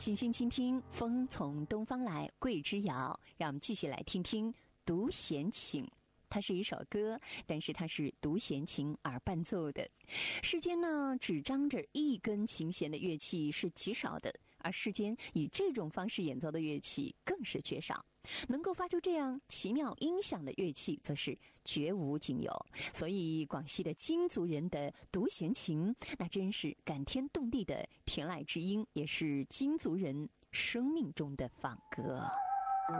静心倾听，风从东方来，桂枝摇。让我们继续来听听独弦琴。它是一首歌，但是它是独弦琴而伴奏的。世间呢，只张着一根琴弦的乐器是极少的，而世间以这种方式演奏的乐器更是缺少。能够发出这样奇妙音响的乐器则是绝无仅有。所以广西的金族人的独弦琴，那真是感天动地的天籁之音，也是金族人生命中的放歌。